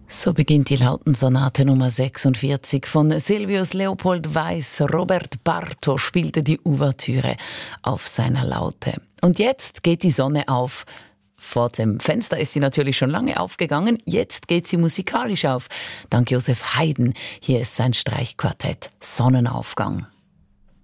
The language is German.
So beginnt die Lautensonate Nummer 46 von Silvius Leopold Weiß. Robert Bartow spielte die Ouvertüre auf seiner Laute. Und jetzt geht die Sonne auf. Vor dem Fenster ist sie natürlich schon lange aufgegangen. Jetzt geht sie musikalisch auf. Dank Josef Haydn. Hier ist sein Streichquartett Sonnenaufgang.